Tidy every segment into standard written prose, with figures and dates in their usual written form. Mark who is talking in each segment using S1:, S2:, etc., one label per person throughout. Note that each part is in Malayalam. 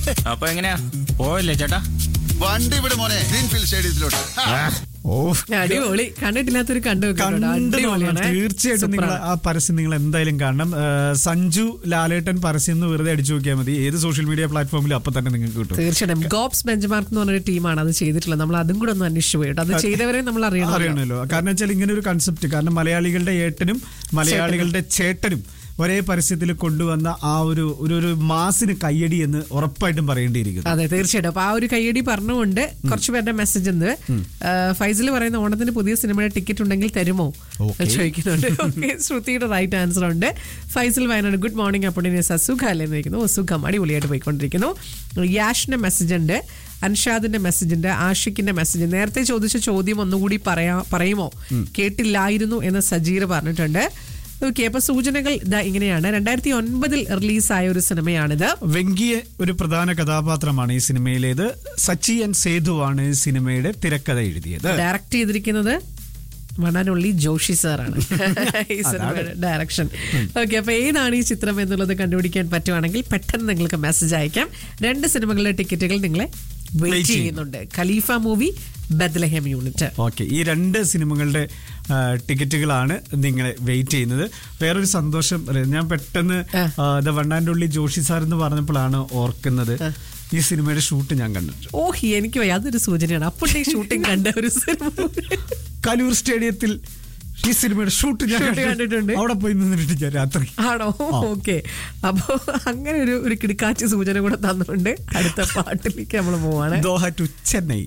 S1: അപ്പൊ എങ്ങനെയാ പോയല്ലേ ചേട്ടാ?
S2: വണ്ടി ഇവിടെ മോനെ ഗ്രീൻഫീൽഡ് സ്റ്റേഡിയത്തിലോട്ട്.
S3: അടിപൊളി. കണ്ടിട്ടില്ലാത്തൊരു
S4: തീർച്ചയായിട്ടും നിങ്ങൾ ആ പരസ്യം നിങ്ങൾ എന്തായാലും കാണണം. സഞ്ജു ലാലേട്ടൻ പരസ്യം എന്ന് വെറുതെ അടിച്ചു നോക്കിയാൽ മതി, ഏത് സോഷ്യൽ മീഡിയ പ്ലാറ്റ്ഫോമിലും അപ്പൊ തന്നെ നിങ്ങൾക്ക് കിട്ടും.
S3: തീർച്ചയായിട്ടും ഗോപ്സ് ബെഞ്ച്മാർക്ക് എന്ന് പറഞ്ഞൊരു ടീമാണ് അത് ചെയ്തിട്ടുള്ളത്. നമ്മൾ അതും കൂടെ ഒന്ന് അന്വേഷിച്ചു പോയിട്ട് അത് ചെയ്തവരെ നമ്മൾ അറിയണമല്ലോ.
S4: കാരണം വെച്ചാൽ ഇങ്ങനെ ഒരു കൺസെപ്റ്റ്, കാരണം മലയാളികളുടെ ഏട്ടനും മലയാളികളുടെ ചേട്ടനും ഒരേ പരസ്യത്തിൽ കൊണ്ടുവന്ന ആ ഒരു മാസിന് കയ്യടി എന്ന് ഉറപ്പായിട്ടും പറയേണ്ടിയിരിക്കുന്നു.
S3: അതെ, തീർച്ചയായിട്ടും. അപ്പൊ ആ ഒരു കയ്യടി പറഞ്ഞുകൊണ്ട് കുറച്ചു പേരുടെ മെസ്സേജ് ഉണ്ട്. ഫൈസൽ പറയുന്ന ഓണത്തിന് പുതിയ സിനിമയുടെ ടിക്കറ്റ് ഉണ്ടെങ്കിൽ തരുമോ ചോദിക്കുന്നുണ്ട്. ശ്രുതിയുടെ റൈറ്റ് ആൻസർ ഉണ്ട്. Faisal Wayanad good morning. അപ്പോൾ സുഖമല്ലേ എന്ന് ചോദിക്കുന്നു. സുഖം, അടിപൊളിയായിട്ട് പോയിക്കൊണ്ടിരിക്കുന്നു. യാഷിന്റെ മെസ്സേജ് ഉണ്ട്, അൻഷാദിന്റെ മെസ്സേജ് ഉണ്ട്, ആഷിഖിന്റെ മെസ്സേജ്. നേരത്തെ ചോദിച്ച ചോദ്യം ഒന്നുകൂടി പറയുമോ, കേട്ടില്ലായിരുന്നു എന്ന് സജീർ പറഞ്ഞിട്ടുണ്ട്. ഓക്കെ, അപ്പൊ സൂചനകൾ ഇങ്ങനെയാണ്. 2009 റിലീസായ ഒരു സിനിമയാണിത്.
S4: വെങ്കിയെ ഒരു പ്രധാന കഥാപാത്രമാണ് ഈ സിനിമയിലേത്. സച്ചി എൻ സേതുവാണ് ഈ സിനിമയുടെ തിരക്കഥ എഴുതിയത്.
S3: ഡയറക്ട് ചെയ്തിരിക്കുന്നത് വണ്ണാനുള്ളി ജോഷി സാറാണ് ഈ സിനിമയുടെ ഡയറക്ഷൻ. ഓക്കെ, അപ്പൊ ഏതാണ് ഈ ചിത്രം എന്നുള്ളത് കണ്ടുപിടിക്കാൻ പറ്റുവാണെങ്കിൽ പെട്ടെന്ന് നിങ്ങൾക്ക് മെസ്സേജ് അയക്കാം. 2 സിനിമകളുടെ ടിക്കറ്റുകൾ നിങ്ങളെ വെയിറ്റ് ചെയ്യുന്നുണ്ട്. ഖലീഫ മൂവി, ബത്ലഹേം യൂണിറ്റ്.
S4: ഓക്കെ, ഈ 2 സിനിമകളുടെ ടിക്കറ്റുകളാണ് നിങ്ങളെ വെയിറ്റ് ചെയ്യുന്നത്. വേറൊരു സന്തോഷം, ഞാൻ പെട്ടെന്ന് വണ്ണാൻ്റെ ജോഷി സാർ എന്ന് പറഞ്ഞപ്പോഴാണ് ഓർക്കുന്നത്, ഈ സിനിമയുടെ ഷൂട്ട് ഞാൻ കണ്ടിട്ടുണ്ട്.
S3: ഓഹ്, എനിക്ക് അതൊരു സൂചനയാണ്. അപ്പോഴത്തെ ഷൂട്ടിംഗ് കണ്ട ഒരു സിനിമ
S4: കലൂർ സ്റ്റേഡിയത്തിൽ ഈ സിനിമയുടെ ഷൂട്ട് ഞാൻ കണ്ടിട്ടുണ്ട്. അവിടെ പോയി നിന്നിട്ട് ഞാൻ രാത്രി.
S3: ആണോ? ഓക്കെ, അപ്പൊ അങ്ങനെ ഒരു കിടക്കാച്ചി സൂചന കൂടെ തന്നുകൊണ്ട് അടുത്ത പാട്ടിലേക്ക് നമ്മൾ പോവാണ്.
S4: Doha to Chennai.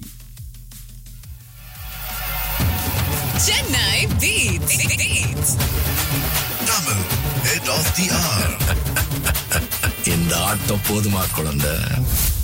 S5: Chennai Beats.
S2: Tamil head of the hour.
S6: இந்த ஆட்டம் போதுமா குழந்தை?